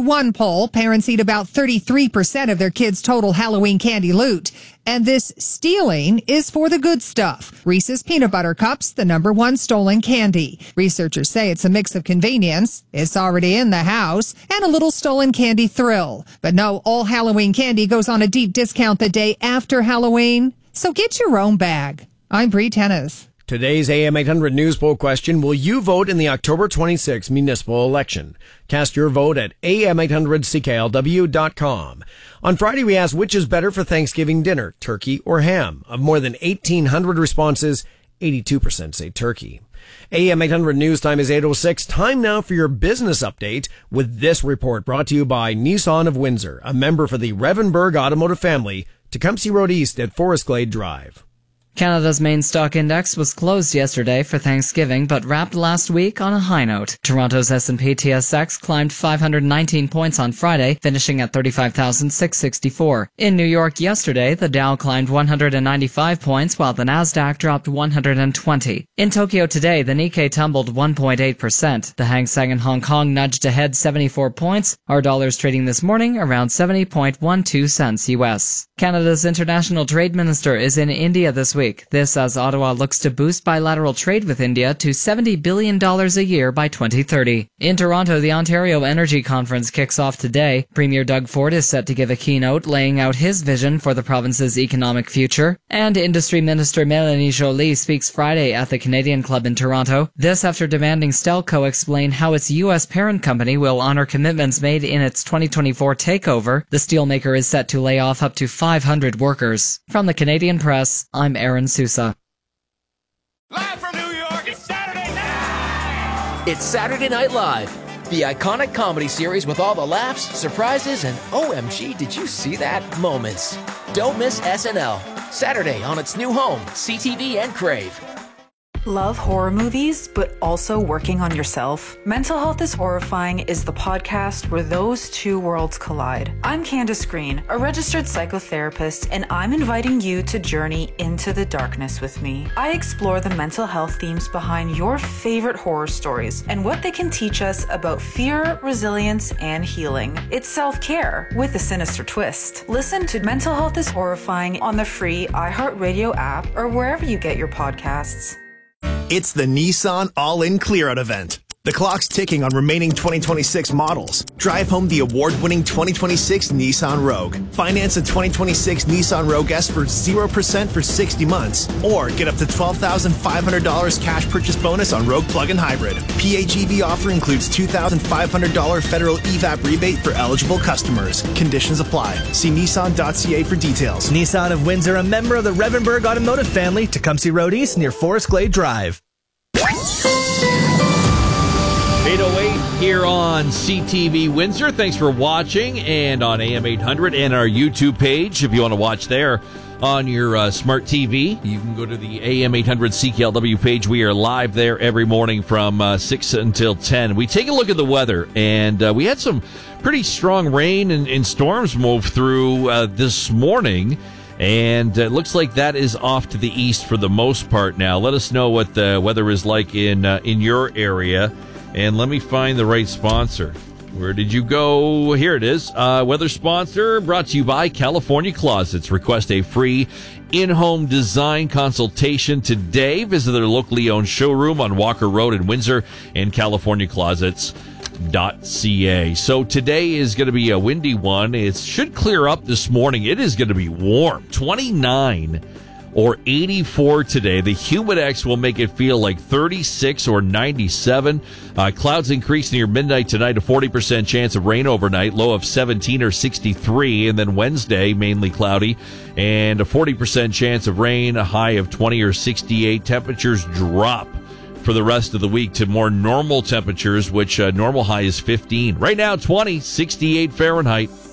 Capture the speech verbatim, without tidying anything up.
one poll, parents eat about thirty-three percent of their kids' total Halloween candy loot. And this stealing is for the good stuff. Reese's Peanut Butter Cups, the number one stolen candy. Researchers say it's a mix of convenience, it's already in the house, and a little stolen candy thrill. But no, all Halloween candy goes on a deep discount the day after Halloween. So get your own bag. I'm Bree Tennis. Today's A M eight hundred News Poll question, will you vote in the October twenty-sixth municipal election? Cast your vote at A M eight hundred C K L W dot com. On Friday, we asked which is better for Thanksgiving dinner, turkey or ham? Of more than eighteen hundred responses, eighty-two percent say turkey. A M eight hundred News Time is eight oh six. Time now for your business update with this report brought to you by Nissan of Windsor, a member for the Revenberg Automotive family, Tecumseh Road East at Forest Glade Drive. Canada's main stock index was closed yesterday for Thanksgiving, but wrapped last week on a high note. Toronto's S and P T S X climbed five hundred nineteen points on Friday, finishing at thirty-five thousand six hundred sixty-four. In New York yesterday, the Dow climbed one hundred ninety-five points, while the Nasdaq dropped one hundred twenty. In Tokyo today, the Nikkei tumbled one point eight percent. The Hang Seng in Hong Kong nudged ahead seventy-four points. Our dollars trading this morning around seventy point one two cents U S. Canada's international trade minister is in India this week. This as Ottawa looks to boost bilateral trade with India to seventy billion dollars a year by twenty thirty. In Toronto, the Ontario Energy Conference kicks off today. Premier Doug Ford is set to give a keynote laying out his vision for the province's economic future. And Industry Minister Mélanie Joly speaks Friday at the Canadian Club in Toronto. This after demanding Stelco explain how its U S parent company will honor commitments made in its twenty twenty-four takeover. The steelmaker is set to lay off up to five hundred workers. From the Canadian Press, I'm Aaron Sousa. Live from New York, it's Saturday night! It's Saturday Night Live, the iconic comedy series with all the laughs, surprises, and O M G, did you see that moments. Don't miss S N L, Saturday on its new home, C T V and Crave. Love horror movies, but also working on yourself? Mental Health is Horrifying is the podcast where those two worlds collide. I'm Candace Green, a registered psychotherapist, and I'm inviting you to journey into the darkness with me. I explore the mental health themes behind your favorite horror stories and what they can teach us about fear, resilience, and healing. It's self-care with a sinister twist. Listen to Mental Health is Horrifying on the free iHeartRadio app or wherever you get your podcasts. It's the Nissan All-In Clear-Out event. The clock's ticking on remaining twenty twenty-six models. Drive home the award-winning twenty twenty-six Nissan Rogue. Finance a twenty twenty-six Nissan Rogue S for zero percent for sixty months. Or get up to twelve thousand five hundred dollars cash purchase bonus on Rogue Plug-in Hybrid. P H E V offer includes two thousand five hundred dollars federal E V A P rebate for eligible customers. Conditions apply. See Nissan dot C A for details. Nissan of Windsor, a member of the Revenberg Automotive family, Tecumseh Road East near Forest Glade Drive. eight oh eight here on C T V Windsor. Thanks for watching, and on A M eight hundred and our YouTube page. If you want to watch there on your uh, smart T V, you can go to the A M eight hundred C K L W page. We are live there every morning from uh, six until ten. We take a look at the weather, and uh, we had some pretty strong rain and, and storms move through uh, this morning. And it looks like that is off to the east for the most part now. Let us know what the weather is like in uh, in your area. And let me find the right sponsor. Where did you go? Here it is. Uh, weather sponsor brought to you by California Closets. Request a free in-home design consultation today. Visit their locally owned showroom on Walker Road in Windsor and California Closets dot C A. So today is going to be a windy one. It should clear up this morning. It is going to be warm. twenty-nine or eighty-four today. The Humidex will make it feel like thirty-six or ninety-seven. Uh, clouds increase near midnight tonight, a forty percent chance of rain overnight, low of seventeen or sixty-three. And then Wednesday, mainly cloudy and a forty percent chance of rain, a high of twenty or sixty-eight. Temperatures drop for the rest of the week to more normal temperatures, which uh, normal high is fifteen. Right now, twenty, sixty-eight Fahrenheit.